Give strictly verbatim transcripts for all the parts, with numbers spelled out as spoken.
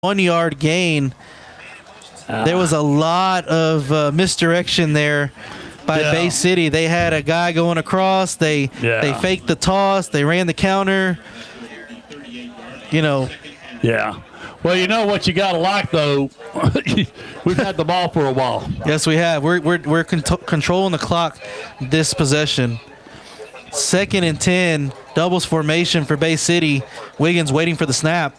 one-yard gain. Uh, there was a lot of uh, misdirection there by yeah. Bay City. They had a guy going across. They yeah. they faked the toss. They ran the counter. You know. Yeah. Well, you know what you got to like, though? We've had the ball for a while. Yes, we have. We're we're we're con- controlling the clock this possession. Second and ten, doubles formation for Bay City. Wiggins waiting for the snap.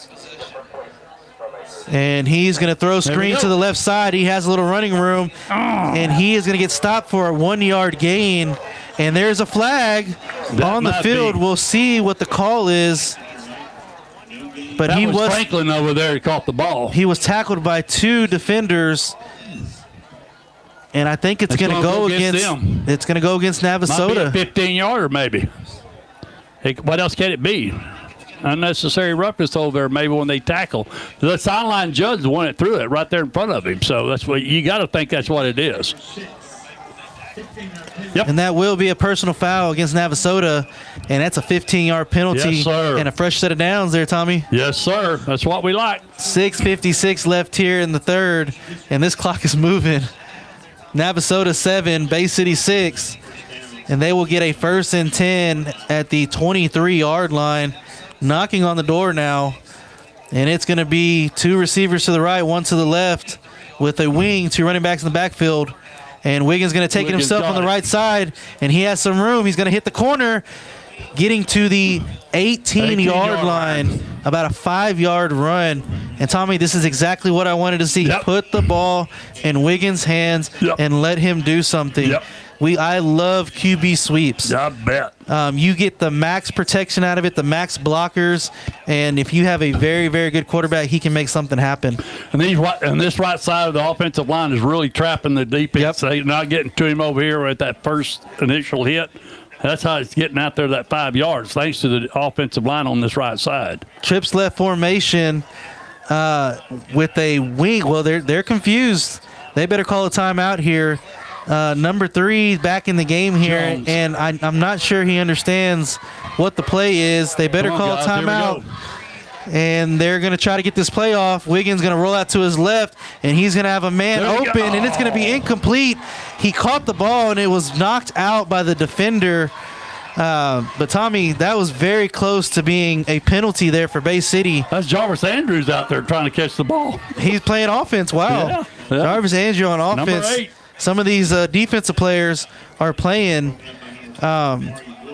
And he's going to throw screen to the left side. He has a little running room. Oh. And he is going to get stopped for a one-yard gain. And there's a flag that on the field. Be. We'll see what the call is. But that he was, was Franklin over there. He caught the ball. He was tackled by two defenders. And I think it's going to go against, against it's going to go against Navasota. Might be a fifteen-yarder maybe. It, what else can it be? Unnecessary roughness over there maybe when they tackle. The sideline judge is the one that threw it right there in front of him. So that's what you got to think that's what it is. Yep. And that will be a personal foul against Navasota, and that's a fifteen-yard penalty. Yes, sir. And a fresh set of downs there, Tommy. Yes, sir. That's what we like. six fifty-six left here in the third, and this clock is moving. Navasota seven, Bay City six, and they will get a first and ten at the twenty-three-yard line. Knocking on the door now, and it's going to be two receivers to the right, one to the left, with a wing, two running backs in the backfield. And Wiggins going to take Wiggins it himself on the it. right side, and he has some room. He's going to hit the corner, getting to the eighteen-yard line, about a five-yard run. And, Tommy, this is exactly what I wanted to see. Yep. Put the ball in Wiggins' hands yep. and let him do something. Yep. We I love Q B sweeps. I bet. Um, you get the max protection out of it, the max blockers, and if you have a very, very good quarterback, he can make something happen. And these and this right side of the offensive line is really trapping the defense. Yep. They're not getting to him over here at that first initial hit. That's how it's getting out there that five yards, thanks to the offensive line on this right side. Trips left formation uh, with a wing. Well, they're they're confused. They better call a timeout here. Uh, number three back in the game here, Jones. and I, I'm not sure he understands what the play is. They better on, call guys, a timeout, and they're going to try to get this play off. Wiggins going to roll out to his left, and he's going to have a man There open, and it's going to be incomplete. He caught the ball, and it was knocked out by the defender. Uh, but, Tommy, that was very close to being a penalty there for Bay City. That's Jarvis Andrews out there trying to catch the ball. He's playing offense. Wow. Yeah, yeah. Jarvis Andrews on offense. Number eight. Some of these uh, defensive players are playing. Um,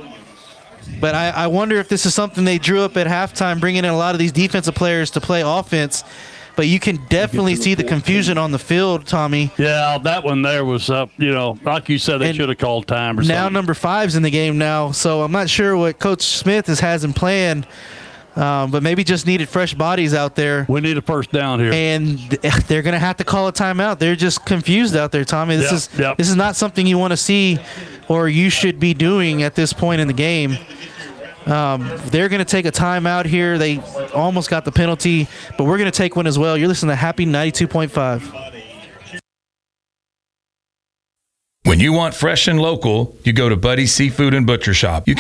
but I, I wonder if this is something they drew up at halftime, bringing in a lot of these defensive players to play offense. But you can definitely see the confusion on the field, Tommy. Yeah, that one there was, uh, you know, like you said, they And should have called time or now something. number five's in the game now, so I'm not sure what Coach Smith has, has in plan. Um, but maybe just needed fresh bodies out there. We need a first down here. And they're going to have to call a timeout. They're just confused out there, Tommy. This yep, is yep. this is not something you want to see or you should be doing at this point in the game. Um, they're going to take a timeout here. They almost got the penalty, but we're going to take one as well. You're listening to Happy ninety-two point five. When you want fresh and local, you go to Buddy's Seafood and Butcher Shop. You can